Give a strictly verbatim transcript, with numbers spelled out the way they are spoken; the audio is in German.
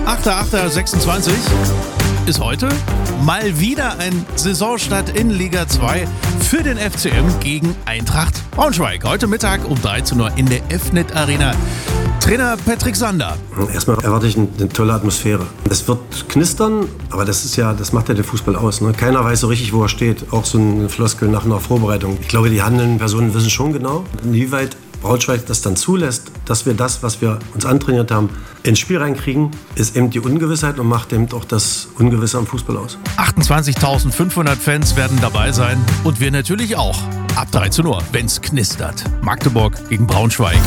achter achter sechsundzwanzig ist heute mal wieder ein Saisonstart in Liga zwei für den F C M gegen Eintracht Braunschweig. Heute Mittag um dreizehn Uhr in der F N E T Arena. Trainer Patrick Sander. Erstmal erwarte ich eine tolle Atmosphäre. Es wird knistern, aber das ist ja, das macht ja den Fußball aus. Ne? Keiner weiß so richtig, wo er steht. Auch so eine Floskel nach einer Vorbereitung. Ich glaube, die handelnden Personen wissen schon genau, inwieweit Braunschweig das dann zulässt, dass wir das, was wir uns antrainiert haben, ins Spiel reinkriegen, ist eben die Ungewissheit und macht eben auch das Ungewisse am Fußball aus. achtundzwanzigtausendfünfhundert Fans werden dabei sein und wir natürlich auch. Ab dreizehn Uhr, wenn's knistert. Magdeburg gegen Braunschweig.